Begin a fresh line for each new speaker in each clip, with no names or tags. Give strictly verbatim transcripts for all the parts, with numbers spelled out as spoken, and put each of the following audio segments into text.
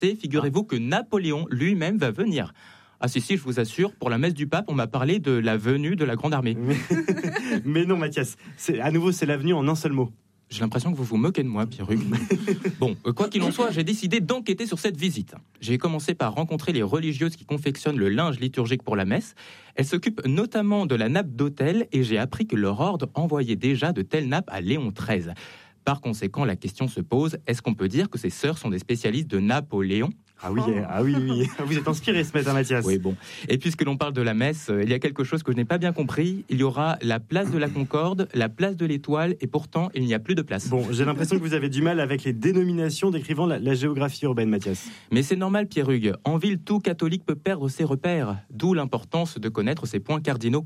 figurez-vous que Napoléon lui-même va venir. Ah si, si, je vous assure, pour la messe du pape, on m'a parlé de la venue de la Grande Armée.
Mais, mais non, Mathias, c'est, à nouveau, c'est l'avenue en un seul mot.
J'ai l'impression que vous vous moquez de moi, Pierruc. Bon, quoi qu'il en soit, j'ai décidé d'enquêter sur cette visite. J'ai commencé par rencontrer les religieuses qui confectionnent le linge liturgique pour la messe. Elles s'occupent notamment de la nappe d'autel et j'ai appris que leur ordre envoyait déjà de telles nappes à Léon treize. Par conséquent, la question se pose, est-ce qu'on peut dire que ces sœurs sont des spécialistes de Napoléon ?
Ah oui, ah oui, oui, vous êtes inspiré ce matin, Mathias.
Oui, bon. Et puisque l'on parle de la messe, il y a quelque chose que je n'ai pas bien compris. Il y aura la place de la Concorde, la place de l'Étoile, et pourtant, il n'y a plus de place.
Bon, j'ai l'impression que vous avez du mal avec les dénominations décrivant la, la géographie urbaine, Mathias.
Mais c'est normal, Pierre Hugues. En ville, tout catholique peut perdre ses repères. D'où l'importance de connaître ses points cardinaux.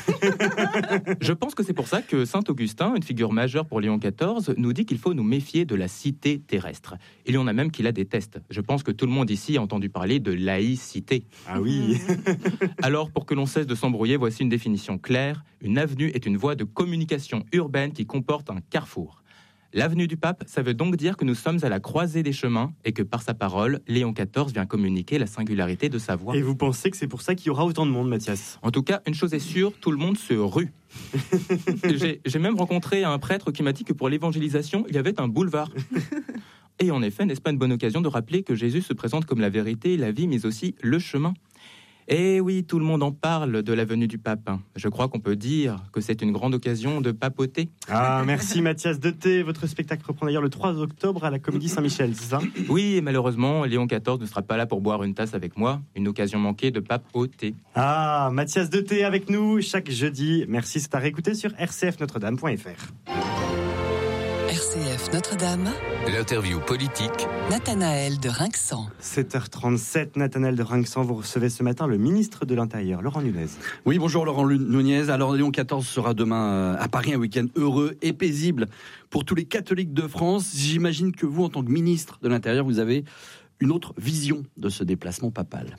Je pense que c'est pour ça que saint Augustin, une figure majeure pour Léon quatorze, nous dit qu'il faut nous méfier de la cité terrestre. Il y en a même qui la détestent. Je pense que tout le monde ici a entendu parler de laïcité.
Ah oui.
Alors, pour que l'on cesse de s'embrouiller, voici une définition claire. Une avenue est une voie de communication urbaine qui comporte un carrefour. L'avenue du Pape, ça veut donc dire que nous sommes à la croisée des chemins et que par sa parole, Léon quatorze vient communiquer la singularité de sa voix.
Et vous pensez que c'est pour ça qu'il y aura autant de monde, Mathias ?
En tout cas, une chose est sûre, tout le monde se rue. j'ai, j'ai même rencontré un prêtre qui m'a dit que pour l'évangélisation, il y avait un boulevard. Et en effet, n'est-ce pas une bonne occasion de rappeler que Jésus se présente comme la vérité, la vie, mais aussi le chemin ? Eh oui, tout le monde en parle de la venue du pape. Je crois qu'on peut dire que c'est une grande occasion de papoter.
Ah, merci Mathias Deté. Votre spectacle reprend d'ailleurs le trois octobre à la Comédie Saint-Michel, c'est ça ?
Oui, et malheureusement, Léon quatorze ne sera pas là pour boire une tasse avec moi. Une occasion manquée de papoter.
Ah, Mathias Deté avec nous chaque jeudi. Merci, c'est à réécouter sur r c f notre dame point f r.
R C F Notre-Dame.
L'interview politique.
Nathanaël de Rinxan.
sept heures trente-sept, Nathanaël de Rinxan, vous recevez ce matin le ministre de l'Intérieur, Laurent Nunez.
Oui, bonjour Laurent Nunez. Alors Léon quatorze sera demain à Paris, un week-end heureux et paisible pour tous les catholiques de France. J'imagine que vous, en tant que ministre de l'Intérieur, vous avez une autre vision de ce déplacement papal.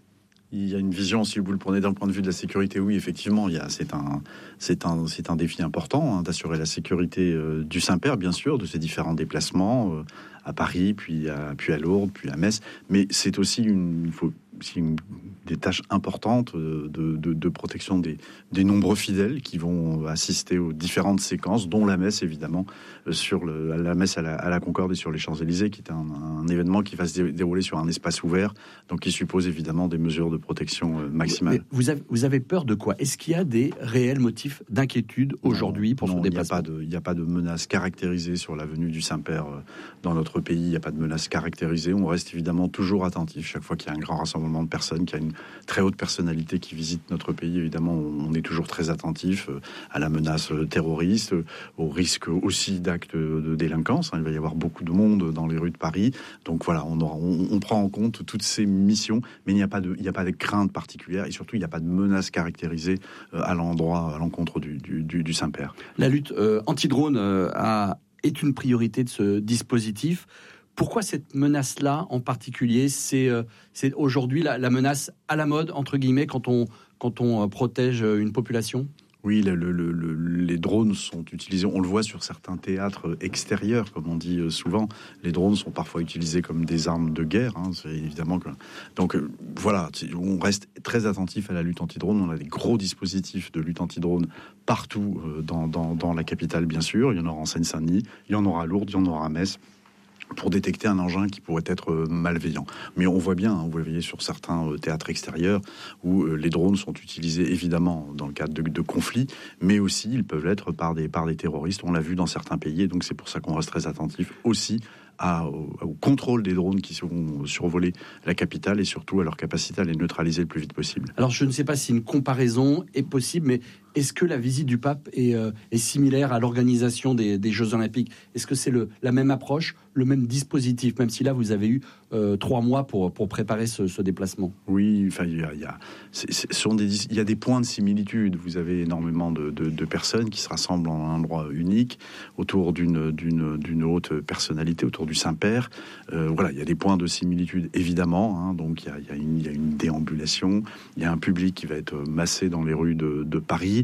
Il y a une vision, si vous le prenez d'un point de vue de la sécurité, oui, effectivement, il y a, c'est un, c'est un, c'est un défi important hein, d'assurer la sécurité euh, du Saint-Père, bien sûr, de ses différents déplacements euh, à Paris, puis à, puis à Lourdes, puis à Metz. Mais c'est aussi une, il faut, c'est une, des tâches importantes de, de, de protection des, des nombreux fidèles qui vont assister aux différentes séquences, dont la messe, évidemment, sur le, la messe à la, à la Concorde et sur les Champs-Élysées, qui est un, un événement qui va se dérouler sur un espace ouvert, donc qui suppose évidemment des mesures de protection maximale.
Vous avez, vous avez peur de quoi ? Est-ce qu'il y a des réels motifs d'inquiétude aujourd'hui pour
non,
ce déplacement ?
Il n'y a pas de menace caractérisée sur la venue du Saint-Père dans notre pays. Il n'y a pas de menace caractérisée. On reste évidemment toujours attentif chaque fois qu'il y a un grand rassemblement de personnes, qu'il y a une très haute personnalité qui visite notre pays. Évidemment, on est toujours très attentif à la menace terroriste, au risque aussi d'actes de délinquance. Il va y avoir beaucoup de monde dans les rues de Paris. Donc voilà, on, aura, on, on prend en compte toutes ces missions, mais il n'y a pas de, il n'y a pas de crainte particulière et surtout il n'y a pas de menace caractérisée à l'endroit, à l'encontre du, du, du, du Saint-Père.
La lutte euh, anti-drone euh, a, est une priorité de ce dispositif. Pourquoi cette menace-là en particulier ? C'est, euh, c'est aujourd'hui la, la menace à la mode, entre guillemets, quand on, quand on euh, protège une population ?
Oui, le, le, le, les drones sont utilisés, on le voit sur certains théâtres extérieurs, comme on dit souvent. Les drones sont parfois utilisés comme des armes de guerre, hein, c'est évidemment que... Donc euh, voilà, on reste très attentif à la lutte anti-drone. On a des gros dispositifs de lutte anti-drone partout euh, dans, dans, dans la capitale, bien sûr. Il y en aura en Seine-Saint-Denis, il y en aura à Lourdes, il y en aura à Metz, pour détecter un engin qui pourrait être malveillant. Mais on voit bien, hein, vous le voyez sur certains euh, théâtres extérieurs, où euh, les drones sont utilisés évidemment dans le cadre de, de conflits, mais aussi ils peuvent l'être par des, par des terroristes. On l'a vu dans certains pays, et donc c'est pour ça qu'on reste très attentif aussi à, au, au contrôle des drones qui vont survoler la capitale et surtout à leur capacité à les neutraliser le plus vite possible.
Alors je ne sais pas si une comparaison est possible, mais est-ce que la visite du pape est, euh, est similaire à l'organisation des, des Jeux Olympiques ? Est-ce que c'est le, la même approche, le même dispositif, même si là vous avez eu euh, trois mois pour, pour préparer ce, ce déplacement ?
Oui, enfin il y a, il y a, c'est, c'est, sont des, il y a des points de similitude. Vous avez énormément de, de, de personnes qui se rassemblent en un endroit unique autour d'une, d'une, d'une haute personnalité, autour du Saint-Père. Euh, voilà, il y a des points de similitude évidemment. Hein, donc il y, a, il, y a une, il y a une déambulation, il y a un public qui va être massé dans les rues de, de Paris.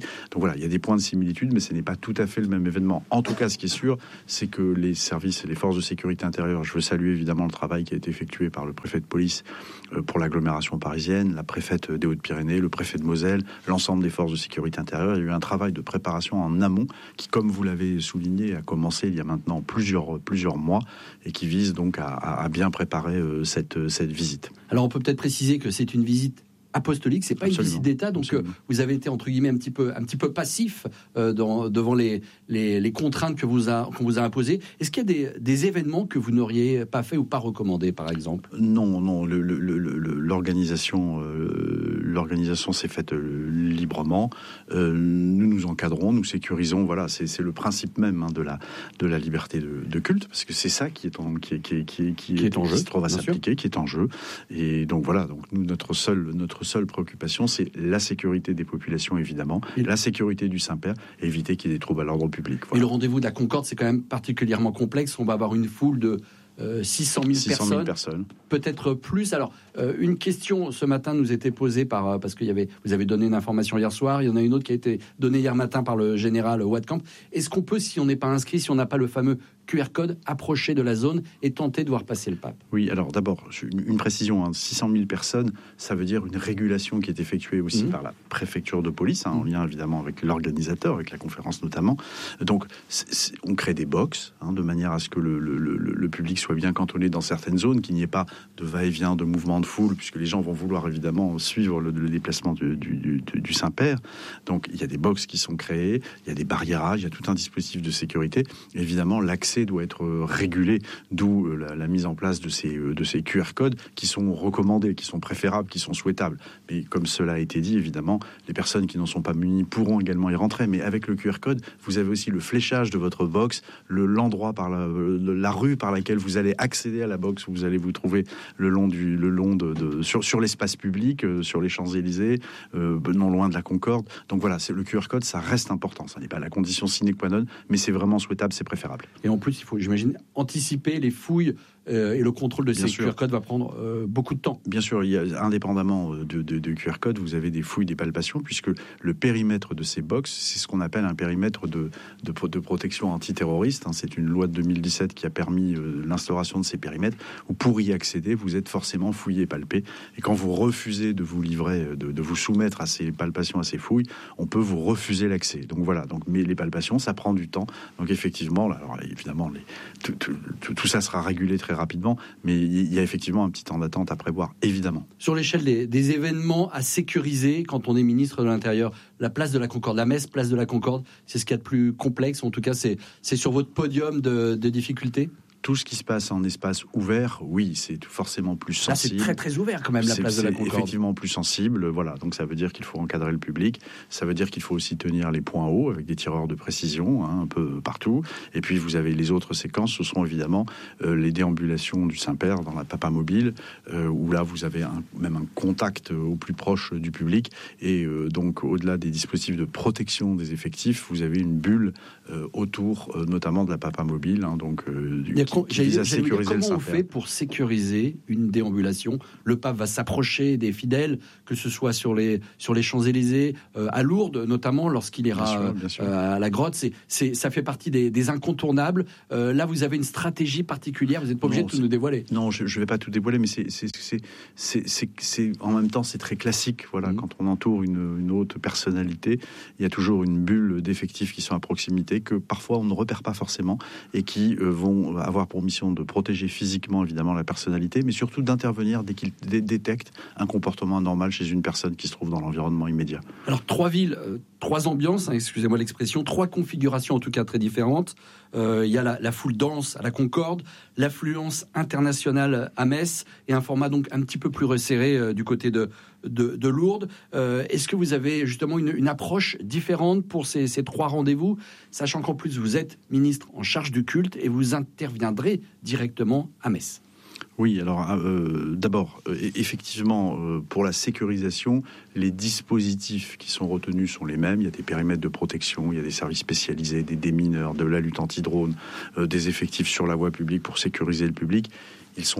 Donc voilà, il y a des points de similitude, mais ce n'est pas tout à fait le même événement. En tout cas, ce qui est sûr, c'est que les services et les forces de sécurité intérieure, je veux saluer évidemment le travail qui a été effectué par le préfet de police pour l'agglomération parisienne, la préfète des Hautes-Pyrénées, le préfet de Moselle, l'ensemble des forces de sécurité intérieure. Il y a eu un travail de préparation en amont qui, comme vous l'avez souligné, a commencé il y a maintenant plusieurs, plusieurs mois et qui vise donc à, à bien préparer cette, cette visite.
Alors on peut peut-être préciser que c'est une visite apostolique, c'est pas Absolument. Une visite d'État, donc euh, vous avez été entre guillemets un petit peu, un petit peu passif euh, dans, devant les, les, les contraintes que vous a, qu'on vous a imposées. Est-ce qu'il y a des, des événements que vous n'auriez pas fait ou pas recommandé, par exemple ?
Non, non, le, le, le, l'organisation, euh, l'organisation s'est faite euh, librement. Euh, nous nous encadrons, nous sécurisons. Voilà, c'est, c'est le principe même hein, de la de la liberté de, de culte, parce que c'est ça qui est en qui, qui, qui, qui,
qui est en jeu,
qui se trouve à s'appliquer, sûr. qui est en jeu. Et donc voilà, donc nous notre seul notre seule préoccupation, c'est la sécurité des populations, évidemment, et la sécurité du Saint-Père, et éviter qu'il y ait des troubles à l'ordre public. Voilà.
Et le rendez-vous de la Concorde, c'est quand même particulièrement complexe. On va avoir une foule de euh, six cent mille personnes,
personnes,
peut-être plus. Alors, euh, une question ce matin nous était posée par euh, parce qu'il y avait, vous avez donné une information hier soir. Il y en a une autre qui a été donnée hier matin par le général Watkamp. Est-ce qu'on peut, si on n'est pas inscrit, si on n'a pas le fameux Q R code, approcher de la zone et tenter de voir passer le pape?
Oui, alors d'abord, une, une précision, hein, six cent mille personnes, ça veut dire une régulation qui est effectuée aussi mmh. par la préfecture de police, hein, mmh. en lien évidemment avec l'organisateur, avec la conférence notamment. Donc, c'est, c'est, on crée des box, hein, de manière à ce que le, le, le, le public soit bien cantonné dans certaines zones, qu'il n'y ait pas de va-et-vient, de mouvement de foule, puisque les gens vont vouloir évidemment suivre le, le déplacement du, du, du, du Saint-Père. Donc, il y a des box qui sont créées, il y a des barriérages, il y a tout un dispositif de sécurité. Évidemment, l'accès doit être régulé, d'où la, la mise en place de ces, de ces Q R codes qui sont recommandés, qui sont préférables, qui sont souhaitables. Mais comme cela a été dit, évidemment, les personnes qui n'en sont pas munies pourront également y rentrer. Mais avec le Q R code, vous avez aussi le fléchage de votre box, le, l'endroit par la, la rue par laquelle vous allez accéder à la box, où vous allez vous trouver le long du, le long de, de sur, sur l'espace public, euh, sur les Champs-Élysées, euh, non loin de la Concorde. Donc voilà, c'est, le Q R code, ça reste important. Ça n'est pas la condition sine qua non, mais c'est vraiment souhaitable, c'est préférable.
Et en plus, il faut, j'imagine, anticiper les fouilles euh, et le contrôle de Bien ces sûr. Q R codes va prendre euh, beaucoup de temps.
Bien sûr, il y a, indépendamment de, de, de Q R codes, vous avez des fouilles, des palpations, puisque le périmètre de ces box, c'est ce qu'on appelle un périmètre de, de, de protection antiterroriste. Hein. C'est une loi de deux mille dix-sept qui a permis euh, l'instauration de ces périmètres, où pour y accéder, vous êtes forcément fouillé et palpé. Et quand vous refusez de vous livrer, de, de vous soumettre à ces palpations, à ces fouilles, on peut vous refuser l'accès. Donc voilà, donc, mais les palpations, ça prend du temps. Donc effectivement, là, alors, évidemment, les, tout, tout, tout, tout ça sera régulé très rapidement, mais il y a effectivement un petit temps d'attente à prévoir, évidemment.
Sur l'échelle des, des événements à sécuriser quand on est ministre de l'Intérieur, la place de la Concorde, la messe place de la Concorde, c'est ce qu'il y a de plus complexe, en tout cas c'est, c'est sur votre podium de, de difficultés?
Tout ce qui se passe en espace ouvert, oui, c'est forcément plus sensible.
Là, c'est très très ouvert quand même, la
c'est,
place de la Concorde.
C'est effectivement plus sensible, voilà. Donc ça veut dire qu'il faut encadrer le public. Ça veut dire qu'il faut aussi tenir les points hauts avec des tireurs de précision, hein, un peu partout. Et puis vous avez les autres séquences, ce sont évidemment euh, les déambulations du Saint-Père dans la Papa Mobile, euh, où là vous avez un, même un contact au plus proche du public. Et euh, donc au-delà des dispositifs de protection des effectifs, vous avez une bulle euh, autour, euh, notamment de la Papa Mobile, hein, donc euh, du Qui vise à sécuriser
comment
le
on fait pour sécuriser une déambulation? Le pape va s'approcher des fidèles, que ce soit sur les, sur les Champs-Élysées, euh, à Lourdes, notamment lorsqu'il ira bien sûr, bien sûr. Euh, à la grotte. C'est, c'est, ça fait partie des, des incontournables. Euh, là, vous avez une stratégie particulière. Vous n'êtes pas obligé non, de tout nous dévoiler.
Non, je ne vais pas tout dévoiler, mais c'est, c'est, c'est, c'est, c'est, c'est, en même temps, c'est très classique. Voilà, mmh. Quand on entoure une, une haute personnalité, il y a toujours une bulle d'effectifs qui sont à proximité, que parfois on ne repère pas forcément, et qui euh, vont avoir pour mission de protéger physiquement évidemment la personnalité, mais surtout d'intervenir dès qu'ils dé- détectent un comportement anormal chez une personne qui se trouve dans l'environnement immédiat.
Alors trois villes, euh, trois ambiances, hein, excusez-moi l'expression, trois configurations en tout cas très différentes. Euh, il y a la, la foule dense à la Concorde, l'affluence internationale à Metz et un format donc un petit peu plus resserré euh, du côté de, de, de Lourdes. Euh, est-ce que vous avez justement une, une approche différente pour ces, ces trois rendez-vous, sachant qu'en plus vous êtes ministre en charge du culte et vous interviendrez directement à Metz?
Oui, alors euh, d'abord, euh, effectivement, euh, pour la sécurisation, les dispositifs qui sont retenus sont les mêmes. Il y a des périmètres de protection, il y a des services spécialisés, des démineurs, de la lutte anti-drone, euh, des effectifs sur la voie publique pour sécuriser le public. Ils sont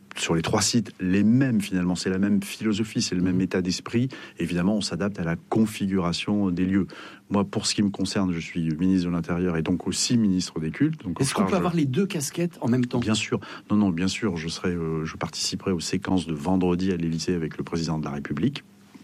sur les trois sites les mêmes finalement, c'est la même philosophie, c'est le même
Mmh.
état d'esprit. Évidemment, on s'adapte à la configuration des lieux. Moi, pour ce qui me concerne, je suis ministre de l'Intérieur et donc aussi ministre des cultes. Donc
Est-ce qu'on peut avoir les deux casquettes en même temps ?
Bien sûr, non, non, bien sûr, je serai, euh, je participerai aux séquences de vendredi à l'Élysée avec le président de la République.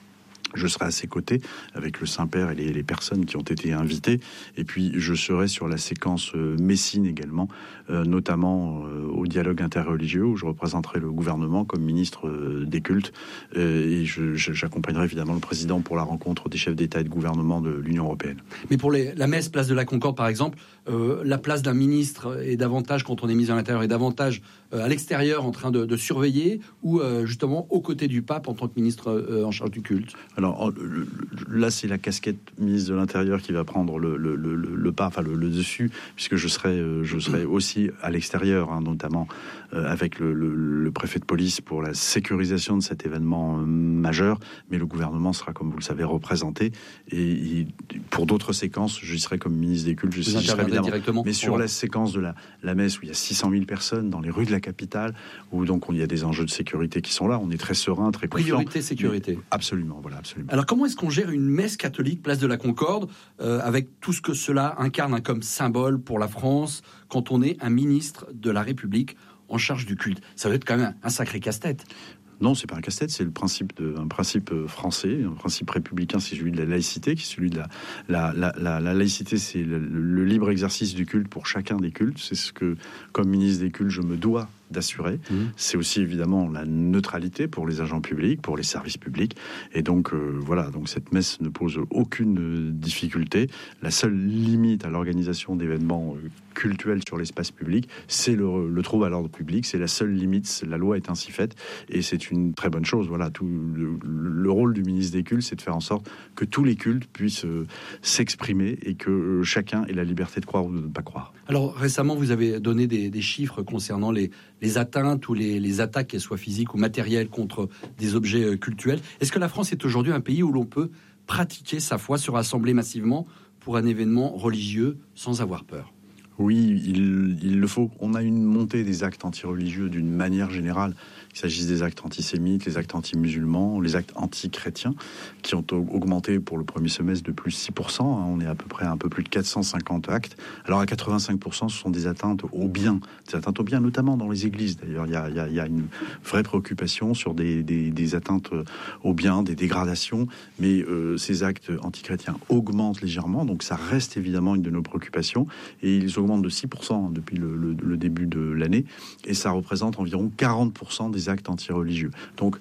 Je serai à ses côtés avec le Saint-Père et les, les personnes qui ont été invitées. Et puis, je serai sur la séquence euh, Messine également, euh, notamment euh, au dialogue interreligieux, où je représenterai le gouvernement comme ministre euh, des cultes. Euh, et je, je, j'accompagnerai évidemment le président pour la rencontre des chefs d'État et de gouvernement de l'Union européenne.
Mais pour les, la messe, place de la Concorde, par exemple, euh, la place d'un ministre est davantage, quand on est ministre de l'Intérieur, est davantage euh, à l'extérieur en train de, de surveiller, ou euh, justement aux côtés du pape en tant que ministre euh, en charge du culte ?
Alors là, c'est la casquette ministre de l'Intérieur qui va prendre le, le, le, le pas, enfin le, le dessus, puisque je serai, je serai aussi à l'extérieur, hein, notamment euh, avec le, le, le préfet de police pour la sécurisation de cet événement euh, majeur. Mais le gouvernement sera, comme vous le savez, représenté. Et il, pour d'autres séquences, j'y serai comme ministre des cultes. Je
Vous
serai évidemment
directement.
Mais sur
ouais.
la séquence de la, la messe où il y a six cent mille personnes dans les rues de la capitale, où donc il y a des enjeux de sécurité qui sont là, on est très serein, très confiant.
Priorité sécurité.
Absolument, voilà, absolument.
Alors comment est-ce qu'on gère une messe catholique, place de la Concorde, euh, avec tout ce que cela incarne hein, comme symbole pour la France, quand on est un ministre de la République en charge du culte ? Ça va être quand même un, un sacré casse-tête.
Non, c'est pas un casse-tête, c'est le principe de, un principe français, un principe républicain, c'est celui de la laïcité, qui est celui de la, la, la, la, la laïcité, c'est le, le libre exercice du culte pour chacun des cultes. C'est ce que, comme ministre des cultes, je me dois d'assurer. Mmh. C'est aussi évidemment la neutralité pour les agents publics, pour les services publics. Et donc euh, voilà, donc cette messe ne pose aucune euh, difficulté. La seule limite à l'organisation d'événements euh, cultuels sur l'espace public, c'est le, le trouble à l'ordre public. C'est la seule limite. La loi est ainsi faite, et c'est une très bonne chose. Voilà, tout le, le rôle du ministre des cultes, c'est de faire en sorte que tous les cultes puissent euh, s'exprimer et que euh, chacun ait la liberté de croire ou de ne pas croire.
Alors récemment, vous avez donné des, des chiffres concernant les les atteintes ou les, les attaques, qu'elles soient physiques ou matérielles, contre des objets cultuels. Est-ce que la France est aujourd'hui un pays où l'on peut pratiquer sa foi, se rassembler massivement pour un événement religieux sans avoir peur ?
Oui, il, il le faut. On a une montée des actes antireligieux d'une manière générale, qu'il s'agisse des actes antisémites, les actes anti-musulmans, les actes anti-chrétiens, qui ont augmenté pour le premier semestre de plus six pour cent. On est à peu près à un peu plus de quatre cent cinquante actes. Alors à quatre-vingt-cinq pour cent, ce sont des atteintes aux biens. Des atteintes aux biens, notamment dans les églises. D'ailleurs, il y a, il y a, il y a une vraie préoccupation sur des, des, des atteintes aux biens, des dégradations. Mais euh, ces actes anti-chrétiens augmentent légèrement. Donc ça reste évidemment une de nos préoccupations. Et ils augmentent de six pour cent depuis le, le, le début de l'année, et ça représente environ quarante pour cent des actes antireligieux. Donc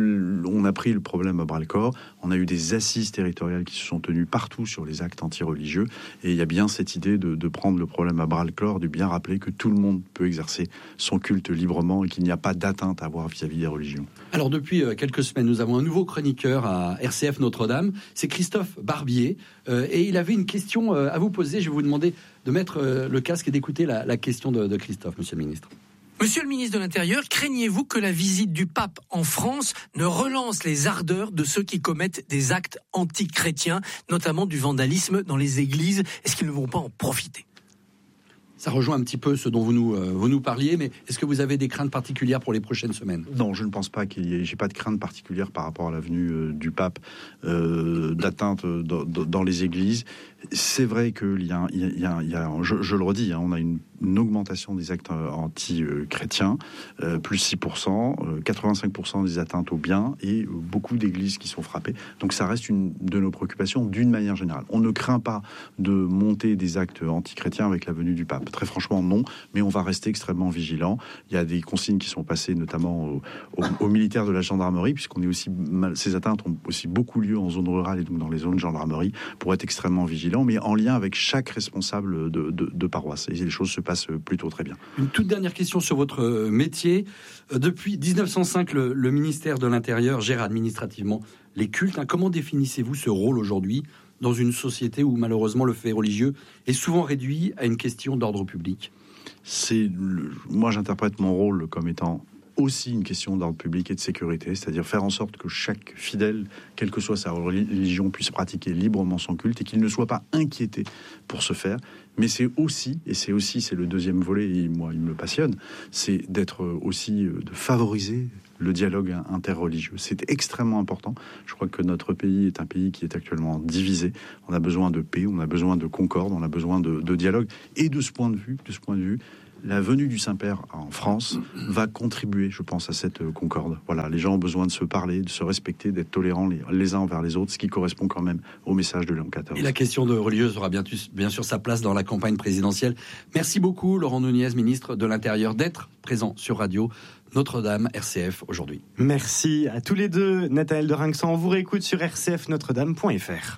on a pris le problème à bras-le-corps, on a eu des assises territoriales qui se sont tenues partout sur les actes antireligieux, et il y a bien cette idée de, de prendre le problème à bras-le-corps, de bien rappeler que tout le monde peut exercer son culte librement et qu'il n'y a pas d'atteinte à avoir vis-à-vis des religions.
Alors depuis quelques semaines, nous avons un nouveau chroniqueur à R C F Notre-Dame, c'est Christophe Barbier, euh, et il avait une question à vous poser. Je vais vous demander de mettre euh, le casque et d'écouter la, la question de, de Christophe, monsieur le ministre.
Monsieur le ministre de l'Intérieur, craignez-vous que la visite du pape en France ne relance les ardeurs de ceux qui commettent des actes anti-chrétiens, notamment du vandalisme dans les églises ? Est-ce qu'ils ne vont pas en profiter ?
Ça rejoint un petit peu ce dont vous nous, euh, vous nous parliez, mais est-ce que vous avez des craintes particulières pour les prochaines semaines ?
Non, je ne pense pas qu'il y ait... J'ai pas de crainte particulière par rapport à la venue euh, du pape, euh, d'atteinte euh, dans, dans les églises. C'est vrai qu'il y a, il y a, il y a, il y a je, je le redis, hein, on a une, une augmentation des actes anti-chrétiens, euh, plus six pour cent, euh, quatre-vingt-cinq pour cent des atteintes aux biens et euh, beaucoup d'églises qui sont frappées. Donc ça reste une de nos préoccupations d'une manière générale. On ne craint pas de monter des actes anti-chrétiens avec la venue du pape. Très franchement, non, mais on va rester extrêmement vigilant. Il y a des consignes qui sont passées notamment aux, aux, aux militaires de la gendarmerie, puisqu'on est aussi mal, ces atteintes ont aussi beaucoup lieu en zone rurale et donc dans les zones de gendarmerie, pour être extrêmement vigilant, mais en lien avec chaque responsable de, de, de paroisse. Et les choses se passent plutôt très bien.
Une toute dernière question sur votre métier. Depuis dix-neuf cent cinq, le, le ministère de l'Intérieur gère administrativement les cultes. Comment définissez-vous ce rôle aujourd'hui dans une société où malheureusement le fait religieux est souvent réduit à une question d'ordre public ?
C'est le, moi j'interprète mon rôle comme étant aussi une question d'ordre public et de sécurité, c'est-à-dire faire en sorte que chaque fidèle, quelle que soit sa religion, puisse pratiquer librement son culte et qu'il ne soit pas inquiété pour ce faire. Mais c'est aussi, et c'est aussi, c'est le deuxième volet, et moi, il me passionne, c'est d'être aussi, de favoriser le dialogue interreligieux. C'est extrêmement important. Je crois que notre pays est un pays qui est actuellement divisé. On a besoin de paix, on a besoin de concorde, on a besoin de, de dialogue. Et de ce point de vue, de ce point de vue, la venue du Saint-Père en France va contribuer, je pense, à cette concorde. Voilà, les gens ont besoin de se parler, de se respecter, d'être tolérants les, les uns envers les autres, ce qui correspond quand même au message de Léon quatorze.
Et la question de religieuse aura bien, bien sûr sa place dans la campagne présidentielle. Merci beaucoup, Laurent Nunez, ministre de l'Intérieur, d'être présent sur Radio Notre-Dame, R C F, aujourd'hui.
Merci à tous les deux. Nathanaël de Rinxan, on vous réécoute sur r c f notre dame point f r.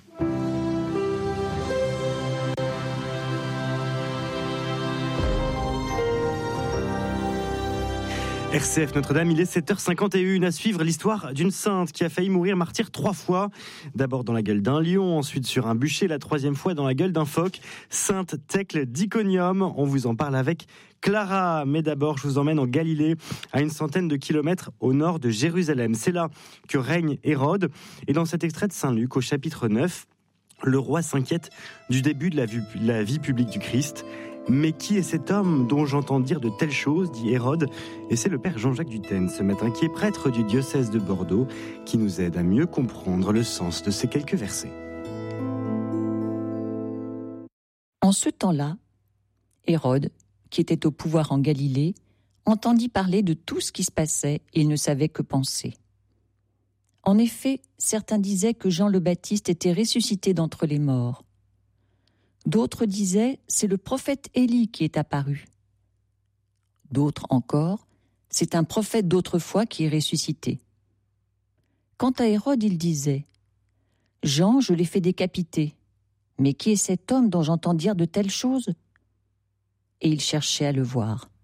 R C F Notre-Dame, il est sept heures cinquante et une, à suivre l'histoire d'une sainte qui a failli mourir martyre trois fois. D'abord dans la gueule d'un lion, ensuite sur un bûcher, la troisième fois dans la gueule d'un phoque. Sainte Thècle d'Iconium, on vous en parle avec Clara. Mais d'abord, je vous emmène en Galilée, à une centaine de kilomètres au nord de Jérusalem. C'est là que règne Hérode. Et dans cet extrait de Saint-Luc, au chapitre neuf, le roi s'inquiète du début de la vie, la vie publique du Christ. Mais qui est cet homme dont j'entends dire de telles choses, dit Hérode. Et c'est le père Jean-Jacques Dutène, ce matin, qui est prêtre du diocèse de Bordeaux, qui nous aide à mieux comprendre le sens de ces quelques versets.
En ce temps-là, Hérode, qui était au pouvoir en Galilée, entendit parler de tout ce qui se passait et il ne savait que penser. En effet, certains disaient que Jean le Baptiste était ressuscité d'entre les morts. D'autres disaient « c'est le prophète Élie qui est apparu ». D'autres encore « c'est un prophète d'autrefois qui est ressuscité ». Quant à Hérode, il disait « Jean, je l'ai fait décapiter, mais qui est cet homme dont j'entends dire de telles choses ?» Et il cherchait à le voir.